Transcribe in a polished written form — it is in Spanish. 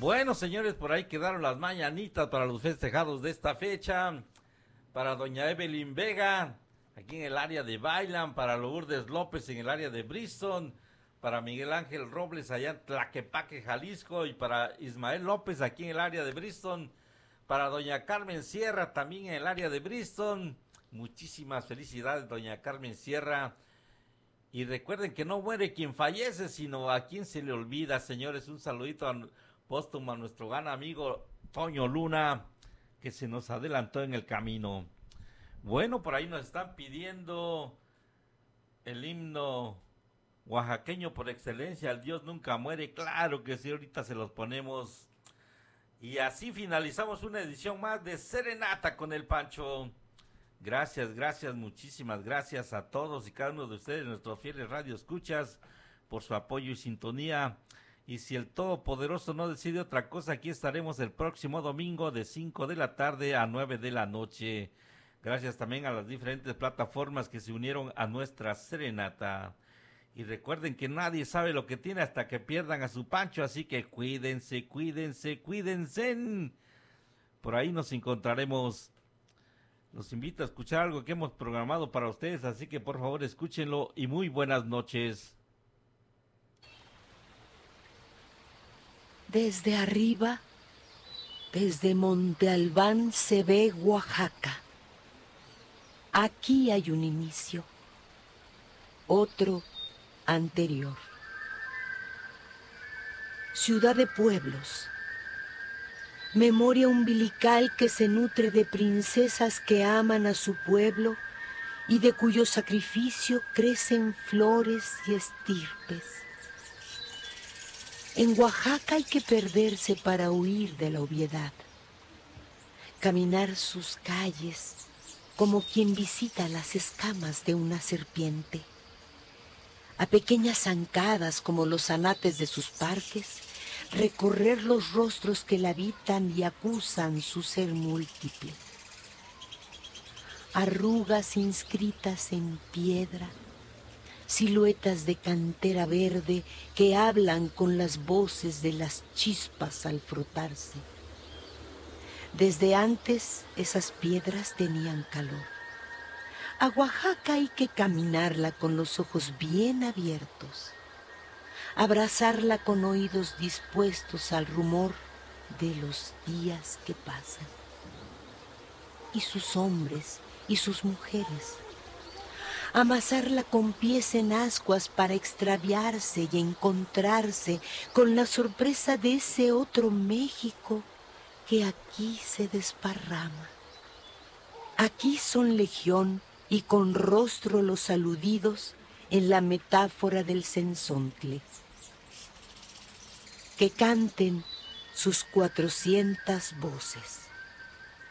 Bueno, señores, por ahí quedaron las mañanitas para los festejados de esta fecha. Para doña Evelyn Vega, aquí en el área de Bailan. Para Lourdes López en el área de Bristol. Para Miguel Ángel Robles allá en Tlaquepaque, Jalisco. Y para Ismael López aquí en el área de Bristol. Para doña Carmen Sierra también en el área de Bristol. Muchísimas felicidades, doña Carmen Sierra. Y recuerden que no muere quien fallece, sino a quien se le olvida, señores. Un saludito póstumo a nuestro gran amigo Toño Luna, que se nos adelantó en el camino. Bueno, por ahí nos están pidiendo el himno oaxaqueño por excelencia, el Dios nunca muere. Claro que sí, ahorita se los ponemos. Y así finalizamos una edición más de Serenata con el Pancho. Gracias, gracias, muchísimas gracias a todos y cada uno de ustedes, nuestros fieles radioescuchas, por su apoyo y sintonía. Y si el Todopoderoso no decide otra cosa, aquí estaremos el próximo domingo de 5 de la tarde a 9 de la noche. Gracias también a las diferentes plataformas que se unieron a nuestra serenata. Y recuerden que nadie sabe lo que tiene hasta que pierdan a su Pancho, así que cuídense, cuídense, cuídense. Por ahí nos encontraremos. Los invito a escuchar algo que hemos programado para ustedes, así que por favor escúchenlo y muy buenas noches. Desde arriba, desde Monte Albán se ve Oaxaca. Aquí hay un inicio, otro anterior. Ciudad de pueblos. Memoria umbilical que se nutre de princesas que aman a su pueblo y de cuyo sacrificio crecen flores y estirpes. En Oaxaca hay que perderse para huir de la obviedad, caminar sus calles como quien visita las escamas de una serpiente, a pequeñas zancadas como los zanates de sus parques, recorrer los rostros que la habitan y acusan su ser múltiple. Arrugas inscritas en piedra, siluetas de cantera verde que hablan con las voces de las chispas al frotarse. Desde antes esas piedras tenían calor. A Oaxaca hay que caminarla con los ojos bien abiertos, abrazarla con oídos dispuestos al rumor de los días que pasan. Y sus hombres y sus mujeres. Amasarla con pies en ascuas para extraviarse y encontrarse con la sorpresa de ese otro México que aquí se desparrama. Aquí son legión y con rostro los aludidos en la metáfora del cenzontle. Que canten sus 400 voces.